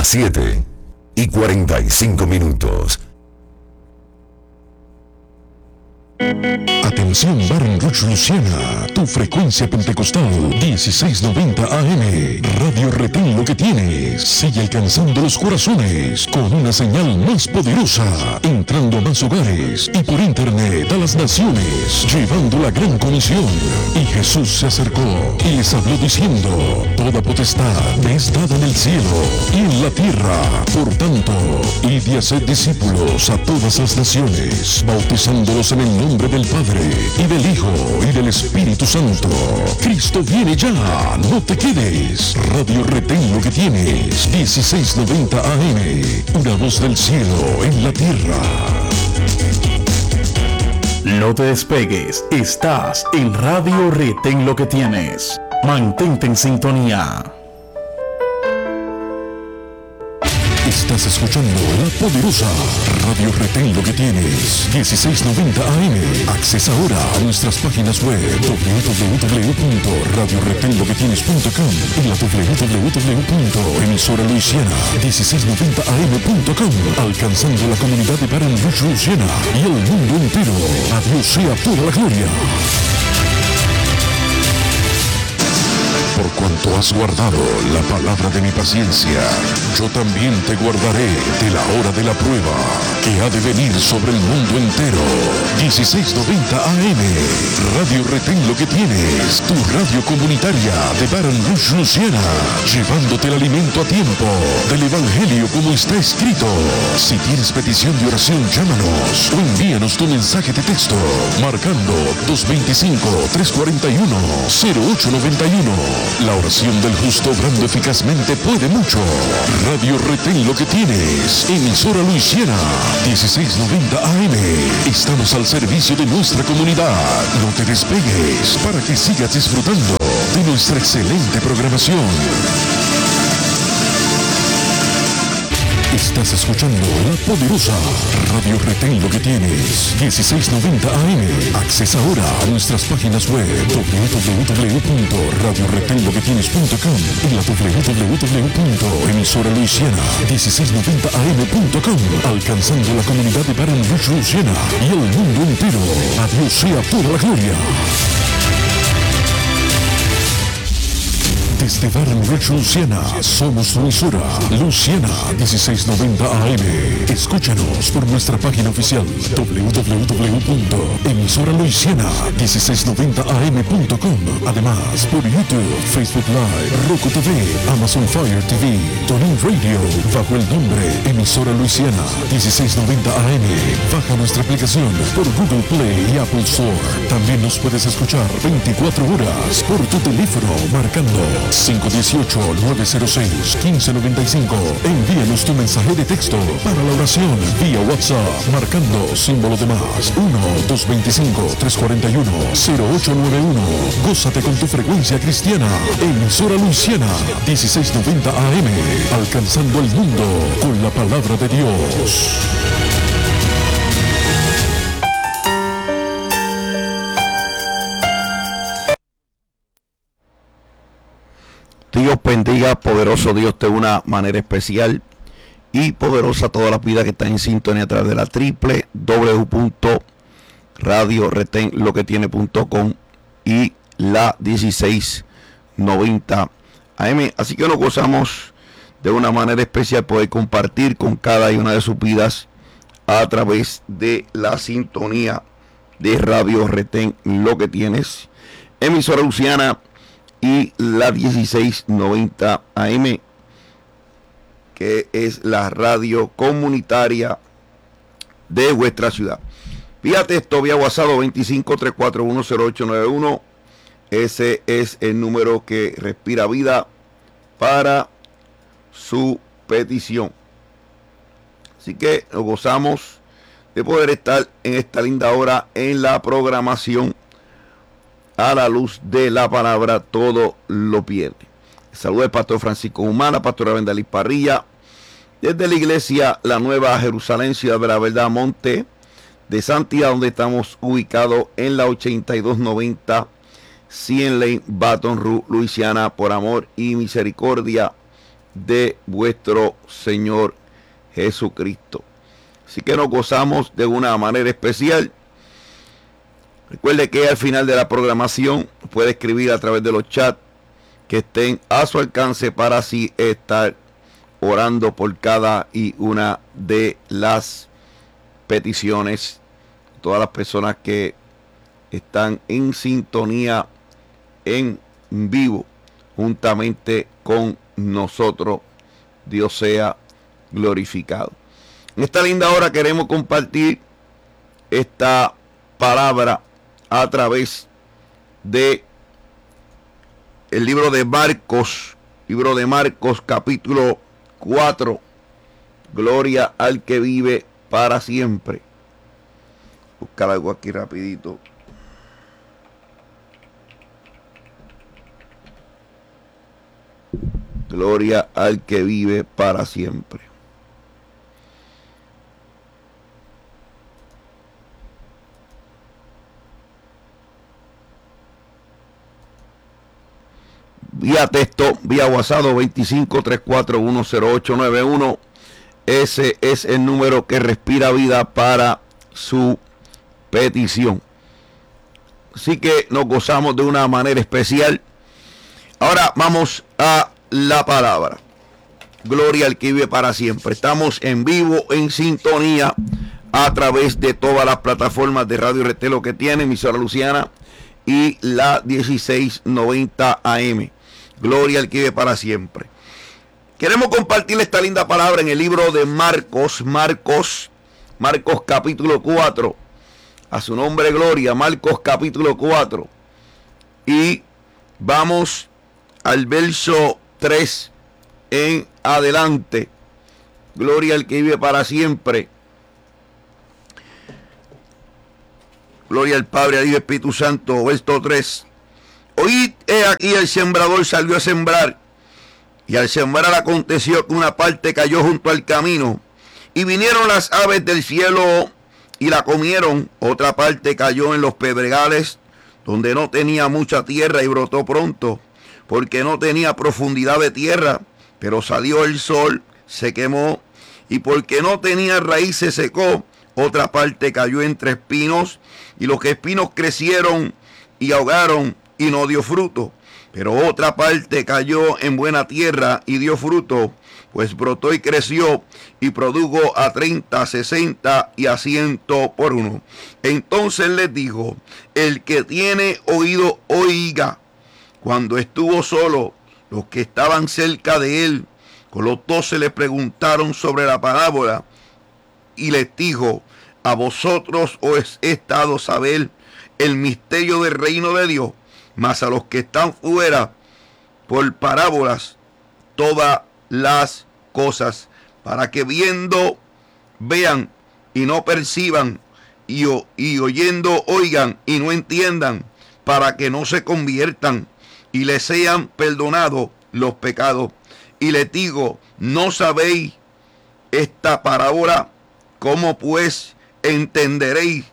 Las 7:45. Atención Baton Rouge, Luisiana, tu frecuencia pentecostal 1690 AM, Radio Retén lo que tienes, sigue alcanzando los corazones con una señal más poderosa, entrando a más hogares y por internet a las naciones, llevando la gran comisión. Y Jesús se acercó y les habló diciendo: toda potestad me es dada en el cielo y en la tierra, por tanto, id y haced discípulos a todas las naciones, bautizándolos en el nombre del Padre, y del Hijo, y del Espíritu Santo. Cristo viene ya, no te quedes. Radio Retén lo que tienes, 1690 AM, una voz del cielo en la tierra. No te despegues, estás en Radio Retén lo que tienes. Mantente en sintonía. Estás escuchando la poderosa Radio Retén lo que tienes, 1690 AM. Accesa ahora a nuestras páginas web www.radioretenloquetienes.com y la www.emisoraluisiana1690am.com, alcanzando la comunidad de Baton Rouge, Luisiana y el mundo entero. A Dios sea toda la gloria. Por cuanto has guardado la palabra de mi paciencia, yo también te guardaré de la hora de la prueba que ha de venir sobre el mundo entero. 1690 AM, Radio Retén lo que tienes, tu radio comunitaria de Baton Rouge, Luisiana, llevándote el alimento a tiempo del Evangelio como está escrito. Si tienes petición de oración, llámanos o envíanos tu mensaje de texto marcando 225-341-0891. La oración del justo obrando eficazmente puede mucho. Radio Retén lo que tienes, emisora Luisiana, 1690 AM. Estamos al servicio de nuestra comunidad. No te despegues para que sigas disfrutando de nuestra excelente programación. Estás escuchando la poderosa Radio Retén lo que tienes, 1690 AM. Accesa ahora a nuestras páginas web www.radioretenloquetienes.com y la www.emisoraluisiana1690am.com, alcanzando la comunidad de Baton Rouge, Luisiana y el mundo entero. A Dios sea toda la gloria. Desde Baton Rouge, Luisiana, somos tu emisora, Luisiana 1690 AM. Escúchanos por nuestra página oficial www.emisoraluisiana1690am.com. Además, por YouTube, Facebook Live, Roku TV, Amazon Fire TV, TuneIn Radio, bajo el nombre Emisora Luisiana 1690 AM. Baja nuestra aplicación por Google Play y Apple Store. También nos puedes escuchar 24 horas por tu teléfono marcando 518-906-1595. Envíanos tu mensaje de texto para la oración vía WhatsApp marcando símbolo de más 1-225-341-0891. Gózate con tu frecuencia cristiana. Emisora Luisiana 1690 AM, alcanzando el mundo con la palabra de Dios. Dios bendiga, poderoso Dios, de una manera especial y poderosa todas las vidas que están en sintonía a través de la www.radioretenloquetiene.com y la 1690 AM. Así que nos gozamos de una manera especial poder compartir con cada una de sus vidas a través de la sintonía de Radio Retén lo que tienes, emisora Luisiana y la 1690 AM, que es la radio comunitaria de vuestra ciudad. Fíjate esto, vía WhatsApp 25-341-0891. Ese es el número que respira vida para su petición. Así que nos gozamos de poder estar en esta linda hora en la programación a la luz de la palabra. Todo lo pierde. Saludos al pastor Francisco Humana, pastora Bendalis Parrilla, desde la iglesia La Nueva Jerusalén, Ciudad de la Verdad, Monte de Santidad, donde estamos ubicados en la 8290 100 Lane, Baton Rouge, Luisiana. Por amor y misericordia de vuestro Señor Jesucristo. Así que nos gozamos de una manera especial. Recuerde que al final de la programación puede escribir a través de los chats que estén a su alcance para así estar orando por cada y una de las peticiones. Todas las personas que están en sintonía en vivo juntamente con nosotros, Dios sea glorificado. En esta linda hora queremos compartir esta palabra a través de el libro de Marcos capítulo 4. Gloria al que vive para siempre. Buscar algo aquí rapidito. Gloria al que vive para siempre. Vía texto, vía WhatsApp 2534100891. Ese es el número que respira vida para su petición. Así que nos gozamos de una manera especial. Ahora vamos a la palabra. Gloria al que vive para siempre. Estamos en vivo, en sintonía, a través de todas las plataformas de Radio RT, lo que tiene emisora Luciana y la 1690 AM. Gloria al que vive para siempre. Queremos compartir esta linda palabra en el libro de Marcos capítulo 4. A su nombre gloria, Marcos capítulo 4. Y vamos al verso 3 en adelante. Gloria al que vive para siempre. Gloria al Padre, al Hijo y Espíritu Santo. Verso 3. Oíd, he aquí el sembrador salió a sembrar, y al sembrar aconteció que una parte cayó junto al camino, y vinieron las aves del cielo y la comieron. Otra parte cayó en los pedregales, donde no tenía mucha tierra, y brotó pronto, porque no tenía profundidad de tierra. Pero salió el sol, se quemó, y porque no tenía raíz se secó. Otra parte cayó entre espinos, y los espinos crecieron y ahogaron, y no dio fruto. Pero otra parte cayó en buena tierra y dio fruto, pues brotó y creció, y produjo a 30, 60 y a 100 por uno. Entonces les dijo: el que tiene oído, oiga. Cuando estuvo solo, los que estaban cerca de él, con los 12, le preguntaron sobre la parábola, y les dijo: a vosotros os he dado saber el misterio del reino de Dios, mas a los que están fuera, por parábolas, todas las cosas, para que viendo vean y no perciban, y oyendo oigan y no entiendan, para que no se conviertan y les sean perdonados los pecados. Y les digo: ¿no sabéis esta parábola? ¿Cómo pues entenderéis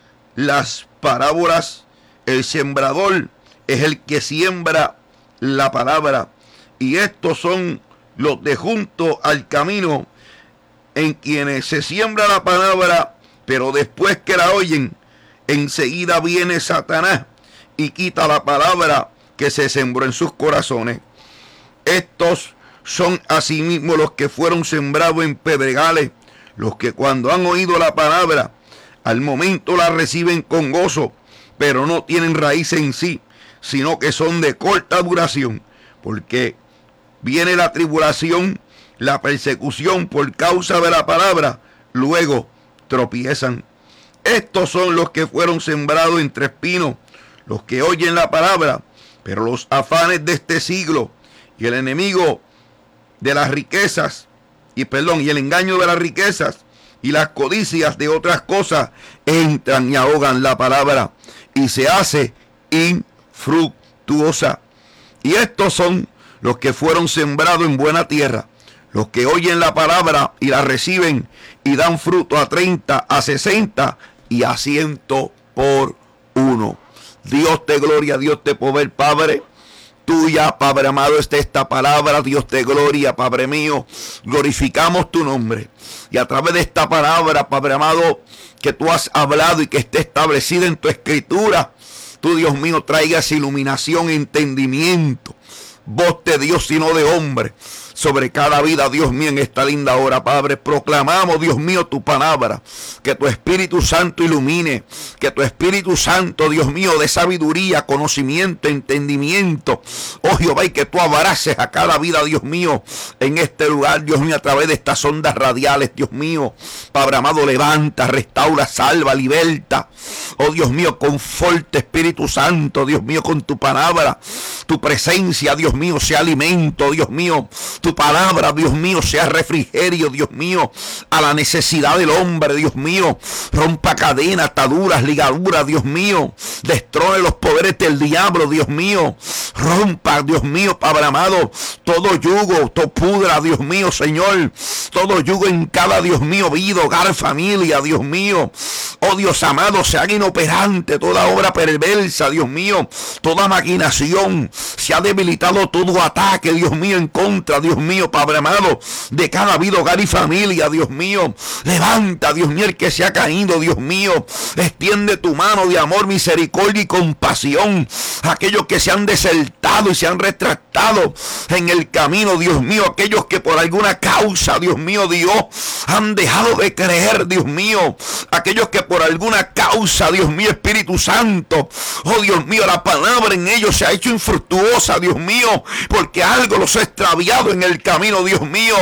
las parábolas? El sembrador es el que siembra la palabra, y estos son los de junto al camino, en quienes se siembra la palabra, pero después que la oyen, enseguida viene Satanás y quita la palabra que se sembró en sus corazones. Estos son asimismo los que fueron sembrados en pedregales, los que cuando han oído la palabra, al momento la reciben con gozo, pero no tienen raíz en sí, sino que son de corta duración, porque viene la tribulación, la persecución por causa de la palabra, luego tropiezan. Estos son los que fueron sembrados entre espinos, los que oyen la palabra, pero los afanes de este siglo y el enemigo de las riquezas, y el engaño de las riquezas y las codicias de otras cosas entran y ahogan la palabra, y se hace infructuosa. Y estos son los que fueron sembrados en buena tierra, los que oyen la palabra y la reciben y dan fruto a 30, a 60 y a 100 por uno. Dios te gloria, Dios te poder, Padre. tuya, Padre amado, es esta palabra, Dios de gloria, Padre mío. Glorificamos tu nombre. Y a través de esta palabra, Padre amado, que tú has hablado y que esté establecida en tu escritura, tú, Dios mío, traigas iluminación, entendimiento, voz de Dios y no de hombre, sobre cada vida, Dios mío, en esta linda hora, Padre. Proclamamos, Dios mío, tu palabra. Que tu Espíritu Santo ilumine. Que tu Espíritu Santo, Dios mío, de sabiduría, conocimiento, entendimiento. Oh Jehová, y que tú abraces a cada vida, Dios mío, en este lugar, Dios mío, a través de estas ondas radiales, Dios mío. Padre amado, levanta, restaura, salva, liberta. Oh Dios mío, conforte, Espíritu Santo, Dios mío, con tu palabra. Tu presencia, Dios mío, sea alimento, Dios mío. Tu palabra, Dios mío, sea refrigerio, Dios mío, a la necesidad del hombre, Dios mío. Rompa cadenas, ataduras, ligaduras, Dios mío. Destruye los poderes del diablo, Dios mío. Rompa, Dios mío, Padre amado, todo yugo, todo pudra, Dios mío, Señor. Todo yugo en cada, Dios mío, vida, hogar, familia, Dios mío. Oh Dios amado, se haga inoperante toda obra perversa, Dios mío. Toda maquinación, se ha debilitado todo ataque, Dios mío, en contra, Dios mío, Padre amado, de cada vida, hogar y familia, Dios mío. Levanta, Dios mío, el que se ha caído, Dios mío. Extiende tu mano de amor, misericordia y compasión a aquellos que se han desertado y se han retractado en el camino, Dios mío. Aquellos que por alguna causa, Dios mío, Dios, han dejado de creer, Dios mío. Aquellos que por alguna causa, Dios mío, Espíritu Santo, oh Dios mío, la palabra en ellos se ha hecho infructuosa, Dios mío, porque algo los ha extraviado en el camino, Dios mío.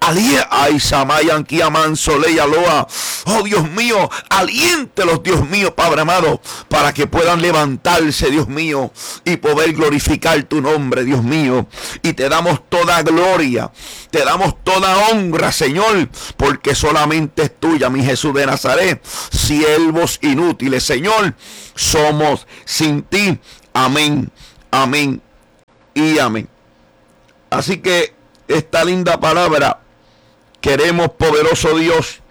Ay, Samayan, Kiaman, Soleya, Loa. Oh Dios mío, aliéntelos, Dios mío, Padre amado, para que puedan levantarse, Dios mío, y poder glorificar tu nombre, Dios mío. Y te damos toda gloria, te damos toda honra, Señor, porque solamente es tuya, mi Jesús de Nazaret. Siervos inútiles, Señor, somos sin ti. Amén, amén y amén. Así que esta linda palabra queremos, poderoso Dios,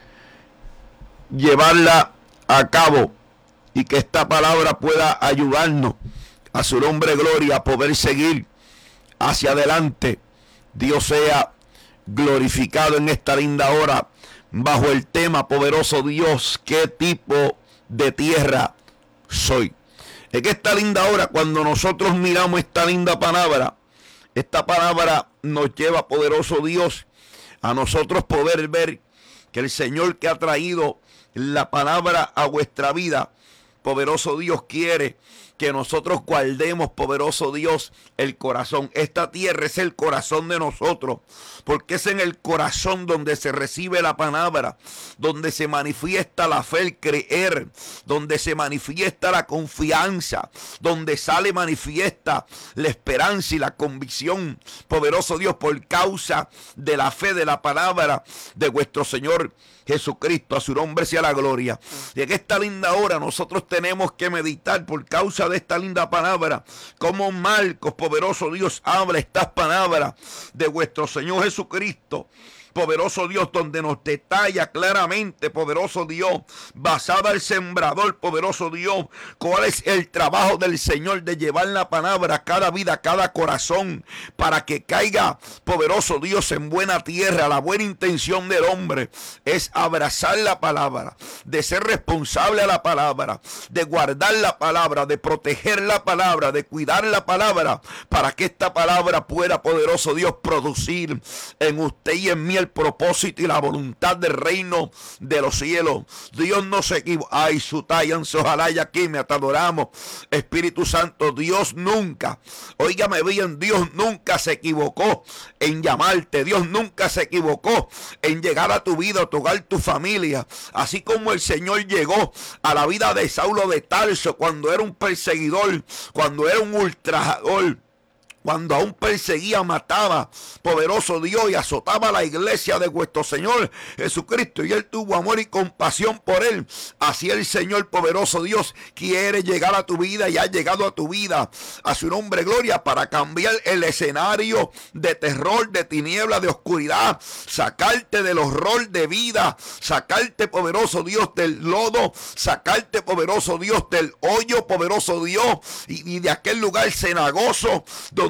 llevarla a cabo y que esta palabra pueda ayudarnos a su nombre gloria, a poder seguir hacia adelante. Dios sea glorificado en esta linda hora bajo el tema, poderoso Dios, ¿qué tipo de tierra soy? En esta linda hora, cuando nosotros miramos esta linda palabra, esta palabra nos lleva, poderoso Dios, a nosotros poder ver que el Señor que ha traído la palabra a vuestra vida, poderoso Dios, quiere que nosotros guardemos, poderoso Dios, el corazón. Esta tierra es el corazón de nosotros, porque es en el corazón donde se recibe la palabra, donde se manifiesta la fe, el creer, donde se manifiesta la confianza, donde sale manifiesta la esperanza y la convicción, poderoso Dios, por causa de la fe de la palabra de vuestro Señor Jesucristo. A su nombre sea la gloria. Y en esta linda hora nosotros tenemos que meditar, por causa de esta linda palabra, como Marcos, poderoso Dios, habla estas palabras de vuestro Señor Jesucristo, poderoso Dios, donde nos detalla claramente, poderoso Dios, basada el sembrador, poderoso Dios, cuál es el trabajo del Señor de llevar la palabra a cada vida, a cada corazón, para que caiga, poderoso Dios, en buena tierra. La buena intención del hombre es abrazar la palabra, de ser responsable a la palabra, de guardar la palabra, de proteger la palabra, de cuidar la palabra, para que esta palabra pueda, poderoso Dios, producir en usted y en mí el propósito y la voluntad del reino de los cielos. Dios no se equivoca. Ay, Sutayan, Sojalaya, aquí me adoramos. Espíritu Santo, Dios nunca, óigame bien, Dios nunca se equivocó en llamarte. Dios nunca se equivocó en llegar a tu vida, a tu hogar, tu familia. Así como el Señor llegó a la vida de Saulo de Tarso cuando era un perseguidor, cuando era un ultrajador, cuando aún perseguía, mataba, poderoso Dios, y azotaba a la iglesia de vuestro Señor Jesucristo, y Él tuvo amor y compasión por él. Así el Señor, poderoso Dios, quiere llegar a tu vida y ha llegado a tu vida, a su nombre gloria, para cambiar el escenario de terror, de tiniebla, de oscuridad, sacarte del horror de vida, sacarte, poderoso Dios, del lodo, sacarte, poderoso Dios, del hoyo, poderoso Dios, y de aquel lugar cenagoso donde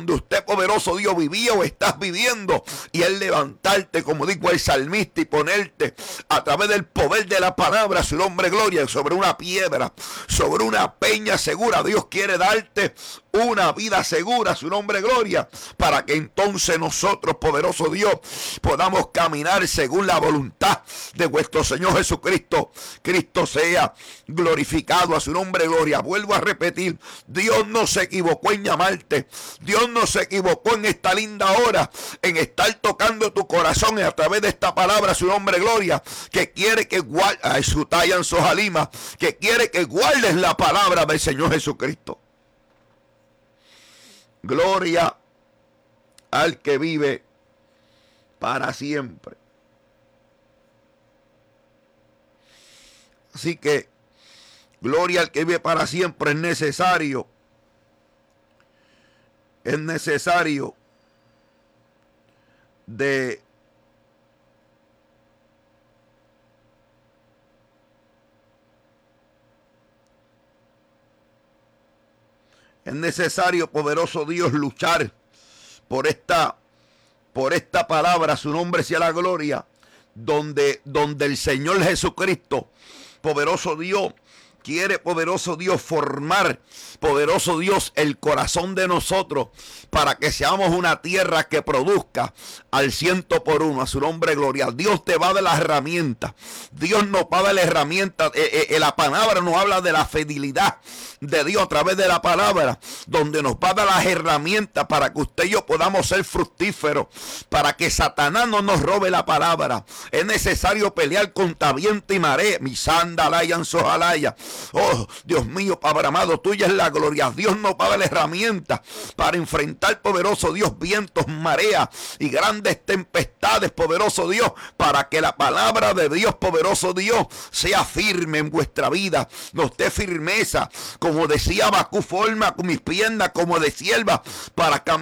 donde usted, poderoso Dios, vivía o estás viviendo, y el levantarte, como dijo el salmista, y ponerte a través del poder de la palabra, su nombre gloria, sobre una piedra, sobre una peña segura. Dios quiere darte una vida segura, su nombre gloria, para que entonces nosotros, poderoso Dios, podamos caminar según la voluntad de nuestro Señor Jesucristo. Cristo sea glorificado, a su nombre gloria. Vuelvo a repetir, Dios no se equivocó en llamarte, Dios no se equivocó en esta linda hora, en estar tocando tu corazón a través de esta palabra, su nombre gloria, que quiere que guardes, su talla en Sojalima, que quiere que guardes la palabra del Señor Jesucristo. Gloria al que vive para siempre. Así que, gloria al que vive para siempre. Es necesario de poderoso Dios, luchar por esta palabra, su nombre sea la gloria, donde el Señor Jesucristo, poderoso Dios, quiere, poderoso Dios, formar, poderoso Dios, el corazón de nosotros para que seamos una tierra que produzca al 100%, a su nombre gloria. Dios te va a dar las herramientas. Dios nos va a dar las herramientas. La palabra nos habla de la fidelidad de Dios a través de la palabra, donde nos va a dar las herramientas para que usted y yo podamos ser fructíferos, para que Satanás no nos robe la palabra. Es necesario pelear contra viento y marea. Mi sandalaya en sojalaya. Oh, Dios mío, Padre amado, tuya es la gloria. Dios nos va a dar herramientas para enfrentar, poderoso Dios, vientos, mareas y grandes tempestades, poderoso Dios, para que la palabra de Dios, poderoso Dios, sea firme en vuestra vida. Nos dé firmeza, como decía Habacuc, forma con mis piernas como de sierva para caminar